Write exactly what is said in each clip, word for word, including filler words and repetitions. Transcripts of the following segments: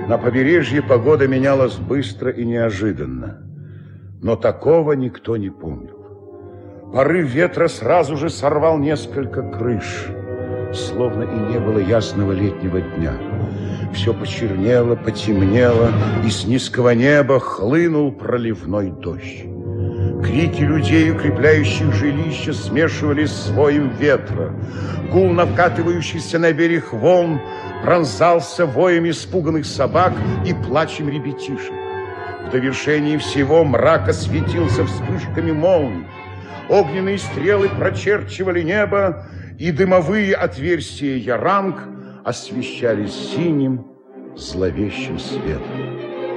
На побережье погода менялась быстро и неожиданно, но такого никто не помнил. Порыв ветра сразу же сорвал несколько крыш, словно и не было ясного летнего дня. Все почернело, потемнело, и с низкого неба хлынул проливной дождь. Крики людей, укрепляющих жилища, смешивались с воем ветра. Гул накатывающийся на берег волн пронзался воем испуганных собак и плачем ребятишек. В довершении всего мрак осветился вспышками молний. Огненные стрелы прочерчивали небо, и дымовые отверстия яранг освещались синим зловещим светом.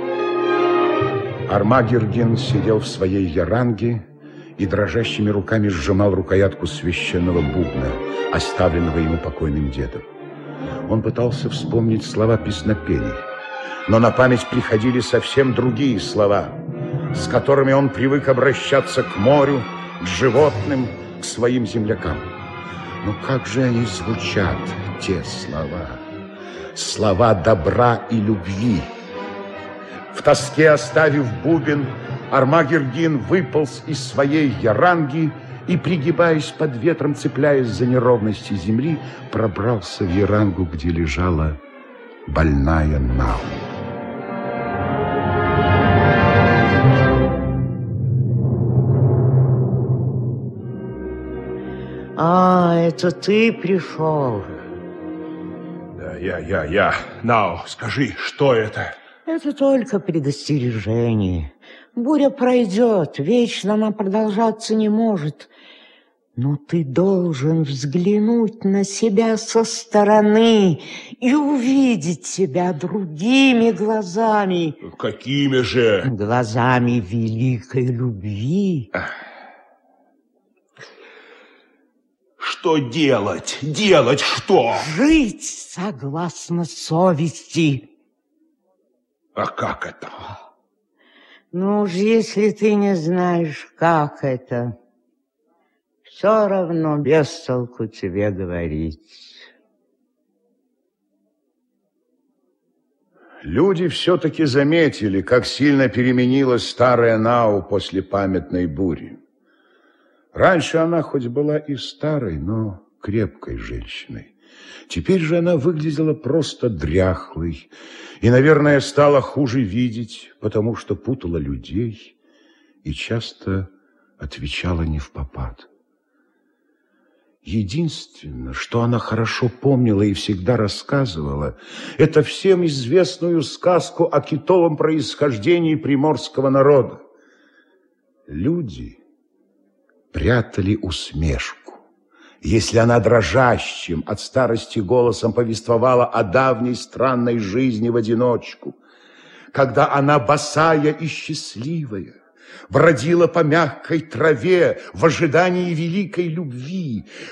Армагердин сидел в своей яранге и дрожащими руками сжимал рукоятку священного бубна, оставленного ему покойным дедом. Он пытался вспомнить слова песнопений, но на память приходили совсем другие слова, с которыми он привык обращаться к морю, к животным, к своим землякам. Но как же они звучат, те слова? Слова добра и любви. В тоске оставив бубен, Армагердин выполз из своей яранги и, пригибаясь под ветром, цепляясь за неровности земли, пробрался в ярангу, где лежала больная Нау. А, это ты пришел? Да, я, я, я. Нау, скажи, что это? Это только предостережение. Буря пройдет, вечно она продолжаться не может. Но ты должен взглянуть на себя со стороны и увидеть себя другими глазами. Какими же? Глазами великой любви. Что делать? Делать что? Жить согласно совести. А как это? Ну уж если ты не знаешь, как это, все равно без толку тебе говорить. Люди все-таки заметили, как сильно переменилась старая Нау после памятной бури. Раньше она хоть была и старой, но крепкой женщиной. Теперь же она выглядела просто дряхлой и, наверное, стала хуже видеть, потому что путала людей и часто отвечала невпопад. Единственное, что она хорошо помнила и всегда рассказывала, это всем известную сказку о китовом происхождении приморского народа. Люди прятали усмешку, если она дрожащим от старости голосом повествовала о давней странной жизни в одиночку, когда она босая и счастливая бродила по мягкой траве в ожидании великой любви,